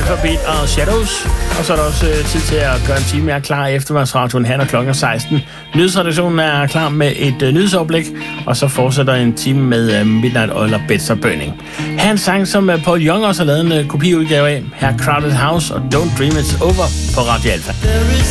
Alphabet og Shadows. Og så er der også tid til at gøre en time mere klar. Eftermiddagsradioen her klokken 16. Nyhedsredaktionen er klar med et nyhedsoverblik, og så fortsætter en time med Midnight Oil og Beds of Burning. Her en sang, som Paul Young også har lavet en kopiudgave af. Her Crowded House og Don't Dream It's Over på Radio Alpha.